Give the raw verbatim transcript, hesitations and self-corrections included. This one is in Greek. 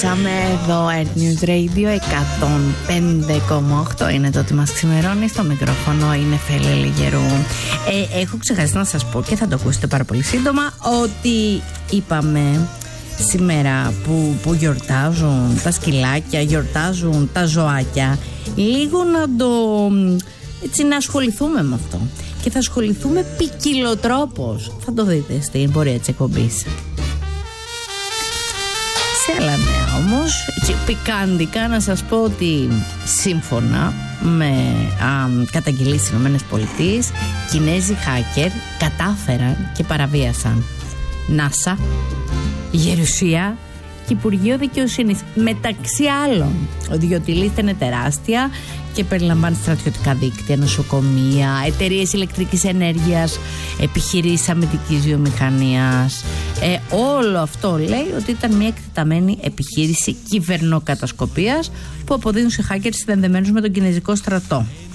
Τσάμε εδώ, Earth News Radio εκατόν πέντε κόμμα οκτώ είναι το ότι μας ξημερώνει. Στο μικρόφωνο είναι Φέλη Λιγερού. ε, Έχω ξεχάσει να σας πω και θα το ακούσετε πάρα πολύ σύντομα ότι είπαμε σήμερα που, που γιορτάζουν τα σκυλάκια, γιορτάζουν τα ζωάκια, λίγο να το έτσι να ασχοληθούμε με αυτό. Και θα ασχοληθούμε ποικιλοτρόπως. Θα το δείτε στην πορεία της εκπομπής. Σε άλλα νέα όμως, πικάντικα να σας πω ότι σύμφωνα με καταγγελίες στις ΗΠΑ, Κινέζοι hacker κατάφεραν και παραβίασαν NASA, Γερουσία και Υπουργείο Δικαιοσύνης. Μεταξύ άλλων, διότι η λίστα είναι τεράστια και περιλαμβάνει στρατιωτικά δίκτυα, νοσοκομεία, εταιρείες ηλεκτρικής ενέργειας, επιχειρήσεις αμυντικής βιομηχανίας. Ε, όλο αυτό λέει ότι ήταν μια εκτεταμένη επιχείρηση κυβερνοκατασκοπίας που αποδίδουν σε hackers συνδεδεμένους με τον κινέζικο στρατό.